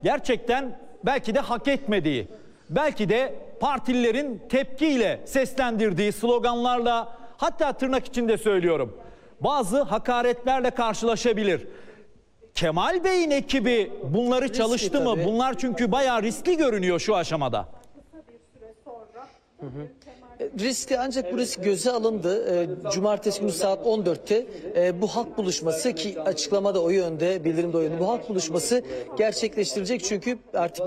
gerçekten belki de hak etmediği, belki de partililerin tepkiyle seslendirdiği sloganlarla, hatta tırnak içinde söylüyorum, bazı hakaretlerle karşılaşabilir. Kemal Bey'in ekibi bunları riskli çalıştı mı? Bunlar çünkü bayağı riskli görünüyor şu aşamada. Riskli, ancak bu risk göze alındı. Cumartesi günü saat 14'te bu halk buluşması, ki açıklamada o yönde, bildirimde o yönde, bu halk buluşması gerçekleştirilecek, çünkü artık